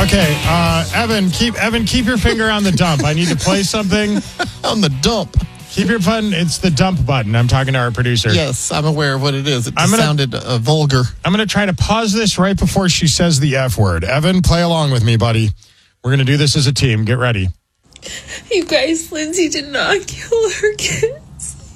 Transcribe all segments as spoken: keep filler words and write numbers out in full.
Okay, uh, Evan, keep Evan, keep your finger on the dump. I need to play something. On the dump. Keep your button. It's the dump button. I'm talking to our producer. Yes, I'm aware of what it is. It I'm gonna, sounded uh, vulgar. I'm going to try to pause this right before she says the F word. Evan, play along with me, buddy. We're going to do this as a team. Get ready. You guys, Lindsay did not kill her kids.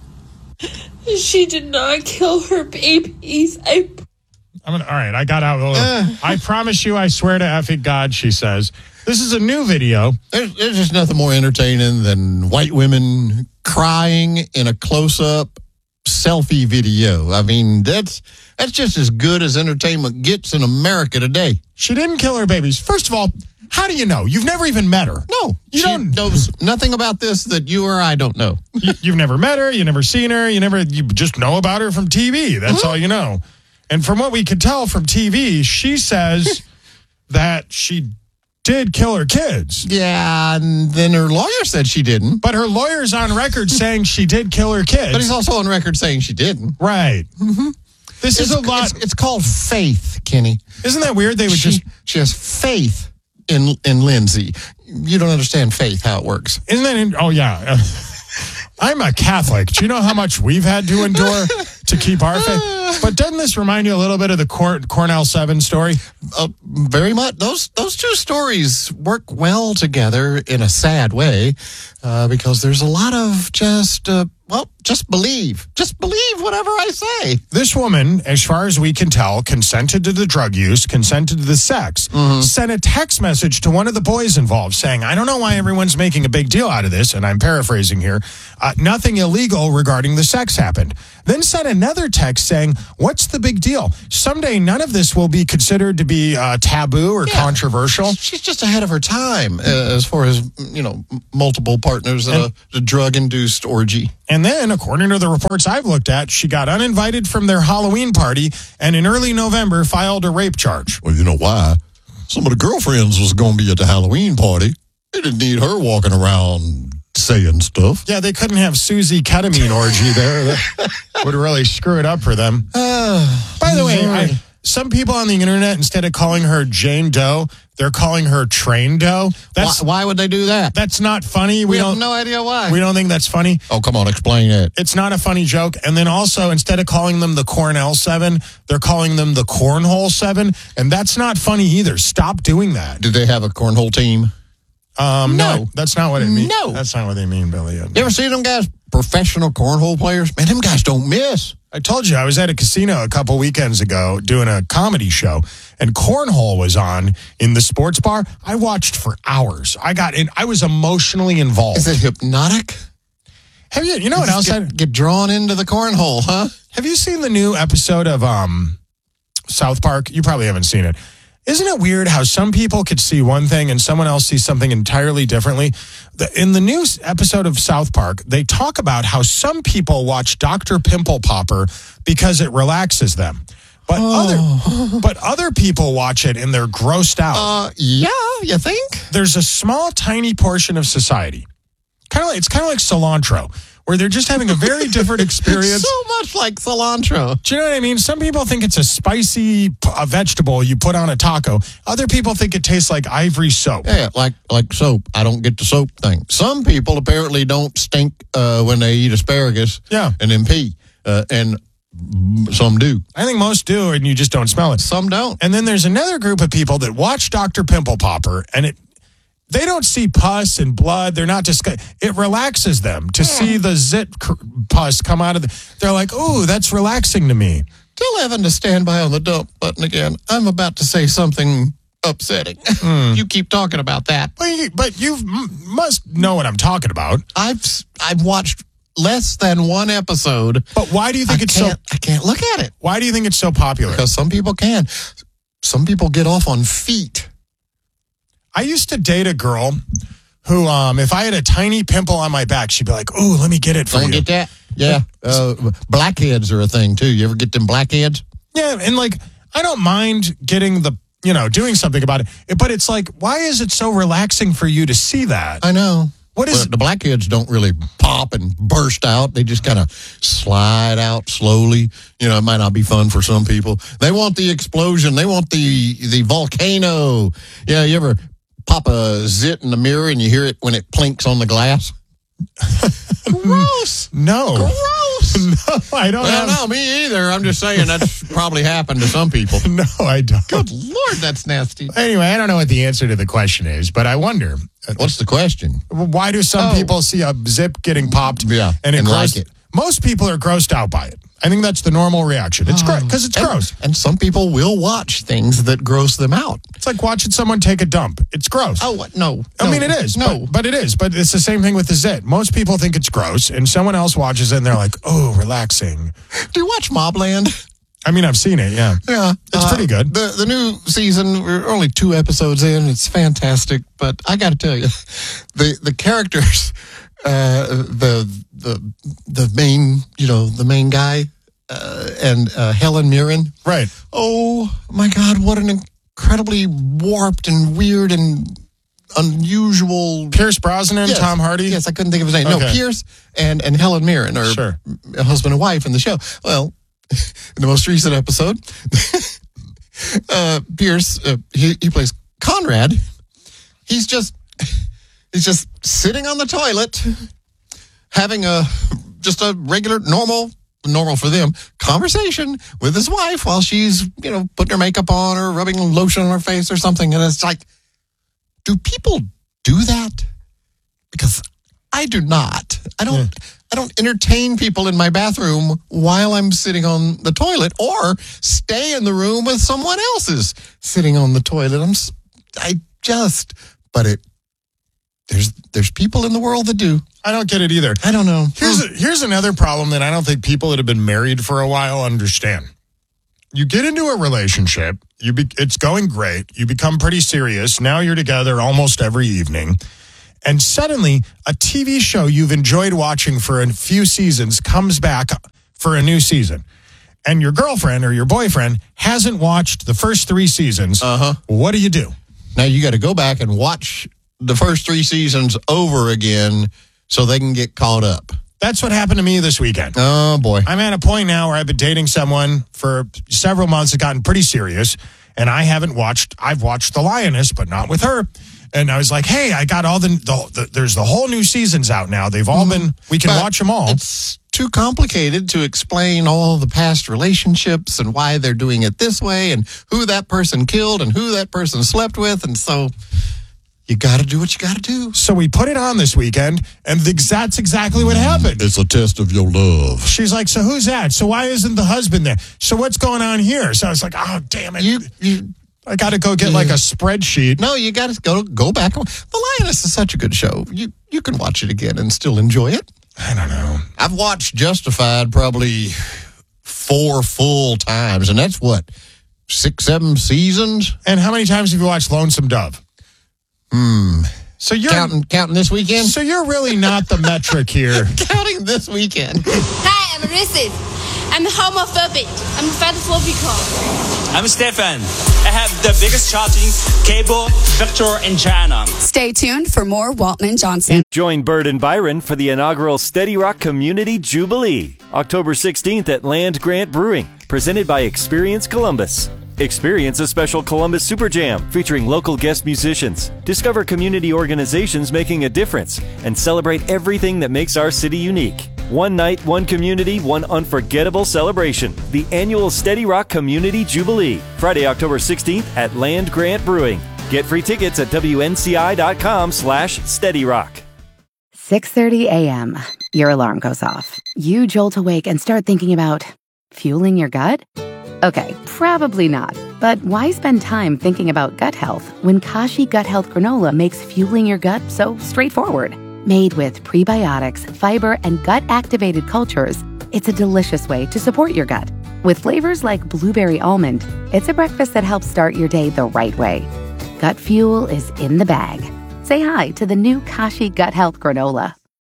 She did not kill her babies. I I'm gonna, all right, I got out. Uh. I promise you, I swear to effing God, she says. This is a new video. There's, there's just nothing more entertaining than white women crying in a close-up selfie video. I mean, that's that's just as good as entertainment gets in America today. She didn't kill her babies. First of all, how do you know? You've never even met her. No, you she don't knows nothing about this that you or I don't know. you, you've never met her. You've never seen her. You never. You just know about her from T V. That's mm-hmm. all you know. And from what we could tell from T V, she says that she did kill her kids. Yeah, and then her lawyer said she didn't. But her lawyer's on record saying she did kill her kids. But he's also on record saying she didn't. Right. Mm-hmm. This it's, is a lot. It's, it's called faith, Kenny. Isn't that weird? They would she, just. She has faith in in Lindsay. You don't understand faith, how it works. Isn't that? In, oh, yeah. I'm a Catholic. Do you know how much we've had to endure to keep our faith? But doesn't this remind you a little bit of the Cor- Cornell seven story? Uh, very much. Those those two stories work well together in a sad way uh, because there's a lot of just, uh, well, just believe. Just believe whatever I say. This woman, as far as we can tell, consented to the drug use, consented to the sex, mm-hmm. sent a text message to one of the boys involved saying, I don't know why everyone's making a big deal out of this, and I'm paraphrasing here, uh, nothing illegal regarding the sex happened. Then sent another text saying, what's the big deal? Someday none of this will be considered to be uh, taboo or yeah. controversial. She's just ahead of her time uh, as far as, you know, multiple partners in a, a drug-induced orgy. And then, according to the reports I've looked at, she got uninvited from their Halloween party and in early November filed a rape charge. Well, you know why? Some of the girlfriends was going to be at the Halloween party. They didn't need her walking around saying stuff. Yeah, they couldn't have Susie ketamine orgy there. That would really screw it up for them. Uh, By the way, I, some people on the internet, instead of calling her Jane Doe, they're calling her Train Doe. That's, why, why would they do that? That's not funny. We, we have don't, no idea why. We don't think that's funny. Oh, come on, explain it. It's not a funny joke. And then also, instead of calling them the Cornell Seven, they're calling them the Cornhole Seven. And that's not funny either. Stop doing that. Do they have a cornhole team? Um, no. no, that's not what it means. No. That's not what they mean, Billy. You ever see them guys, professional cornhole players? Man, them guys don't miss. I told you, I was at a casino a couple weekends ago doing a comedy show, and cornhole was on in the sports bar. I watched for hours. I got in. I was emotionally involved. Is it hypnotic? Have you, you know what else? Get, I, get drawn into the cornhole, huh? Have you seen the new episode of um, South Park? You probably haven't seen it. Isn't it weird how some people could see one thing and someone else sees something entirely differently? In the new episode of South Park, they talk about how some people watch Doctor Pimple Popper because it relaxes them. But oh. other but other people watch it and they're grossed out. Uh, yeah, you think? There's a small, tiny portion of society. Kind of like, it's kind of like cilantro, where they're just having a very different experience. So much like cilantro. Do you know what I mean? Some people think it's a spicy a vegetable you put on a taco. Other people think it tastes like ivory soap. Yeah, like like soap. I don't get the soap thing. Some people apparently don't stink uh, when they eat asparagus yeah. and then pee. Uh, and some do. I think most do, and you just don't smell it. Some don't. And then there's another group of people that watch Doctor Pimple Popper, and it they don't see pus and blood. They're not just. It relaxes them to yeah. see the zit pus come out of the. They're like, "Ooh, that's relaxing to me." Tell Evan to stand by on the dump button again. I'm about to say something upsetting. Mm. You keep talking about that, but you, but you must know what I'm talking about. I've I've watched less than one episode. But why do you think I it's so? I can't look at it. Why do you think it's so popular? Because some people can. Some people get off on feet. I used to date a girl who, um, if I had a tiny pimple on my back, she'd be like, "Ooh, let me get it for Don't you." Get that? Yeah. Uh, blackheads are a thing too. You ever get them blackheads? Yeah, and like I don't mind getting the, you know, doing something about it, but it's like, why is it so relaxing for you to see that? I know. What is But the black kids don't really pop and burst out. They just kind of slide out slowly. You know, it might not be fun for some people. They want the explosion. They want the the volcano. Yeah, you ever pop a zit in the mirror and you hear it when it plinks on the glass? Gross. No. Gross. No, I don't Well, have... no, me either. I'm just saying that's probably happened to some people. No, I don't. Good Lord, that's nasty. Anyway, I don't know what the answer to the question is, but I wonder, What's the question? why do some Oh. people see a zip getting popped Yeah, and it and gross- like it? Most people are grossed out by it. I think that's the normal reaction. It's gross because it's And- gross. And some people will watch things that gross them out. It's like watching someone take a dump. It's gross. Oh, what? No. I no, mean, it is. No. But, but it is. But it's the same thing with the zit. Most people think it's gross, and someone else watches it, and they're like, oh, relaxing. Do you watch Mobland? I mean, I've seen it, yeah. Yeah. It's pretty good. The the new season, we're only two episodes in. It's fantastic. But I got to tell you, the, the characters, uh, the, the, the main, you know, the main guy, uh, and uh, Helen Mirren. Right. Oh, my God, what an incredibly warped and weird and unusual... Pierce Brosnan, Yes. Tom Hardy. Yes, I couldn't think of his name. No, Okay. Pierce and, and Helen Mirren are Sure. a husband and wife in the show. Well, in the most recent episode, uh, Pierce, uh, he, he plays Conrad. He's just, he's just sitting on the toilet, having a, just a regular, normal, normal for them, conversation with his wife while she's, you know, putting her makeup on or rubbing lotion on her face or something. And it's like, do people do that? Because I do not. I don't. Yeah. I don't entertain people in my bathroom while I'm sitting on the toilet, or stay in the room with someone else's sitting on the toilet. I'm. s- I just. But it. There's there's people in the world that do. I don't get it either. I don't know. Here's a, here's another problem that I don't think people that have been married for a while understand. You get into a relationship, you be, it's going great, you become pretty serious, now you're together almost every evening, and suddenly a T V show you've enjoyed watching for a few seasons comes back for a new season. And your girlfriend or your boyfriend hasn't watched the first three seasons. Uh-huh. What do you do? Now you got to go back and watch the first three seasons over again so they can get caught up. That's what happened to me this weekend. Oh boy. I'm at a point now where I've been dating someone for several months. It's gotten pretty serious. And I haven't watched, I've watched The Lioness, but not with her. And I was like, hey, I got all the, the, the there's the whole new seasons out now. They've all been, we can But watch them all. It's too complicated to explain all the past relationships and why they're doing it this way and who that person killed and who that person slept with. And so you got to do what you got to do. So we put it on this weekend, and the, that's exactly what happened. It's a test of your love. She's like, so who's that? So why isn't the husband there? So what's going on here? So I was like, oh, damn it. You, you, I got to go get like a spreadsheet. no, you got to go go back. The Lioness is such a good show. You you can watch it again and still enjoy it. I don't know. I've watched Justified probably four full times, and that's what, six, seven seasons? And how many times have you watched Lonesome Dove? Hmm. So you're Counting, counting this weekend? so you're really not the metric here. Counting this weekend. Hi, I'm racist. I'm homophobic. I'm fatphobic. I'm Stefan. I have the biggest charging cable vector in China. Stay tuned for more Walton and Johnson. Join Bird and Byron for the inaugural Steady Rock Community Jubilee, October sixteenth at Land Grant Brewing, presented by Experience Columbus. Experience a special Columbus Super Jam featuring local guest musicians. Discover community organizations making a difference and celebrate everything that makes our city unique. One night, one community, one unforgettable celebration. The annual Steady Rock Community Jubilee, Friday, October sixteenth at Land Grant Brewing. Get free tickets at W N C I dot com slash Steady Rock. six thirty a.m. Your alarm goes off. You jolt awake and start thinking about fueling your gut? Okay, probably not. But why spend time thinking about gut health when Kashi Gut Health Granola makes fueling your gut so straightforward? Made with prebiotics, fiber, and gut-activated cultures, it's a delicious way to support your gut. With flavors like blueberry almond, it's a breakfast that helps start your day the right way. Gut fuel is in the bag. Say hi to the new Kashi Gut Health Granola.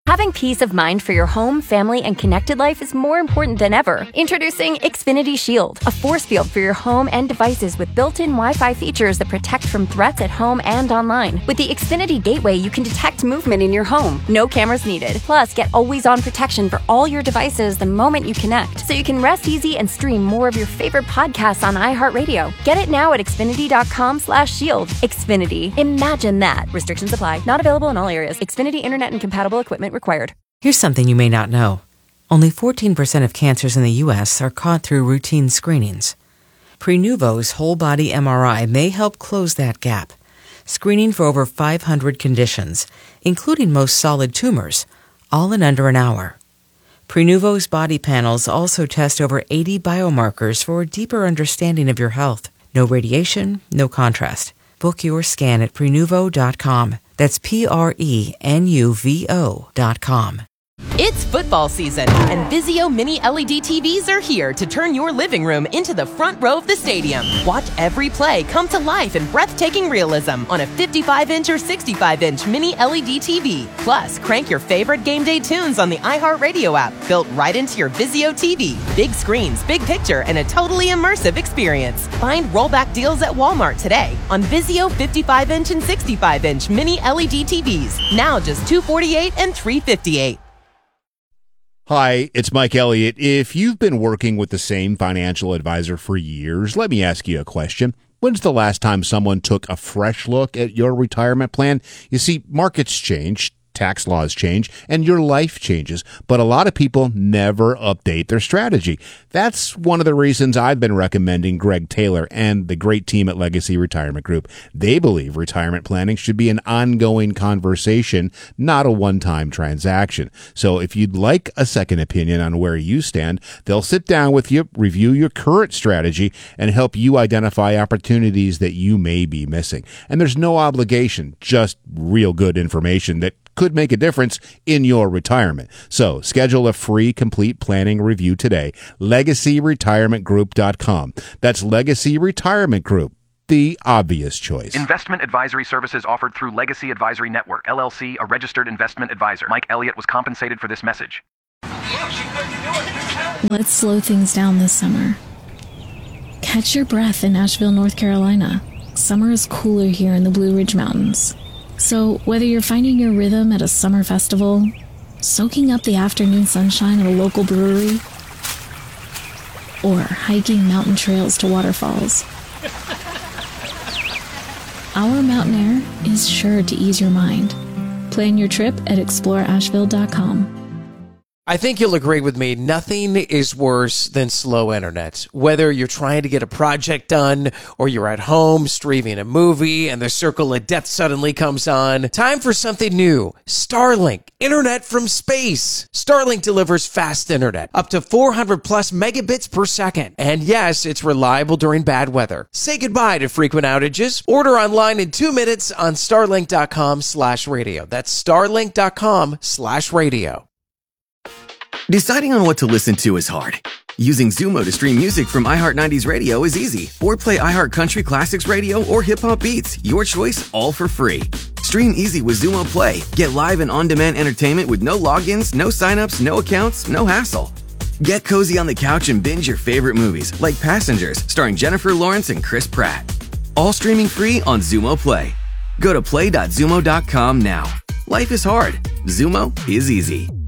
Having peace of mind for your home, family, and connected life is more important than ever. Introducing Xfinity Shield, a force field for your home and devices with built-in Wi-Fi features that protect from threats at home and online. With the Xfinity Gateway, you can detect movement in your home. No cameras needed. Plus, get always-on protection for all your devices the moment you connect, so you can rest easy and stream more of your favorite podcasts on iHeartRadio. Get it now at Xfinity.com slash shield. Xfinity. Imagine that. Restrictions apply. Not available in all areas. Xfinity Internet and compatible equipment required. Here's something you may not know. Only fourteen percent of cancers in the U S are caught through routine screenings. Prenuvo's whole-body M R I may help close that gap, screening for over five hundred conditions, including most solid tumors, all in under an hour. Prenuvo's body panels also test over eighty biomarkers for a deeper understanding of your health. No radiation, no contrast. Book your scan at Prenuvo dot com. That's P R E N U V O dot com. It's football season, and Vizio Mini L E D T Vs are here to turn your living room into the front row of the stadium. Watch every play come to life in breathtaking realism on a fifty-five inch or sixty-five inch Mini L E D T V. Plus, crank your favorite game day tunes on the iHeartRadio app, built right into your Vizio T V. Big screens, big picture, and a totally immersive experience. Find rollback deals at Walmart today on Vizio fifty-five inch and sixty-five inch Mini L E D T Vs. Now just two hundred forty-eight dollars and three hundred fifty-eight dollars. Hi, it's Mike Elliott. If you've been working with the same financial advisor for years, let me ask you a question. When's the last time someone took a fresh look at your retirement plan? You see, markets change, tax laws change, and your life changes, but a lot of people never update their strategy. That's one of the reasons I've been recommending Greg Taylor and the great team at Legacy Retirement Group. They believe retirement planning should be an ongoing conversation, not a one-time transaction. So if you'd like a second opinion on where you stand, they'll sit down with you, review your current strategy, and help you identify opportunities that you may be missing. And there's no obligation, just real good information that could make a difference in your retirement. So schedule a free complete planning review today. legacy retirement group dot com. That's Legacy Retirement Group, the obvious choice. Investment advisory services offered through Legacy Advisory Network, L L C, a registered investment advisor. Mike Elliott was compensated for this message. Let's slow things down this summer. Catch your breath in Asheville, North Carolina. Summer is cooler here in the Blue Ridge Mountains. So whether you're finding your rhythm at a summer festival, soaking up the afternoon sunshine at a local brewery, or hiking mountain trails to waterfalls, our mountain air is sure to ease your mind. Plan your trip at explore asheville dot com. I think you'll agree with me, nothing is worse than slow internet. Whether you're trying to get a project done or you're at home streaming a movie and the circle of death suddenly comes on, time for something new. Starlink, internet from space. Starlink delivers fast internet, up to four hundred plus megabits per second. And yes, it's reliable during bad weather. Say goodbye to frequent outages. Order online in two minutes on starlink dot com slash radio. That's starlink dot com slash radio. Deciding on what to listen to is hard. Using Zumo to stream music from iHeart nineties Radio is easy. Or play iHeart Country Classics Radio or Hip Hop Beats. Your choice, all for free. Stream easy with Zumo Play. Get live and on-demand entertainment with no logins, no signups, no accounts, no hassle. Get cozy on the couch and binge your favorite movies, like Passengers, starring Jennifer Lawrence and Chris Pratt. All streaming free on Zumo Play. Go to play dot zumo dot com now. Life is hard. Zumo is easy.